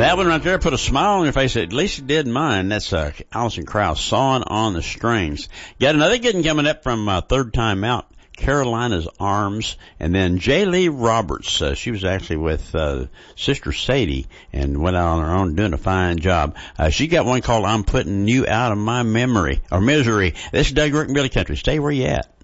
That one right there put a smile on your face. At least it did mine. That's Alison Krauss, Sawing on the Strings. Got another good one coming up from Third Time Out, Carolina's Arms. And then J. Lee Roberts. She was actually with Sister Sadie and went out on her own doing a fine job. She got one called I'm Putting You Out of My Memory or Misery. This is Doug Rick and Billy Country. Stay where you at.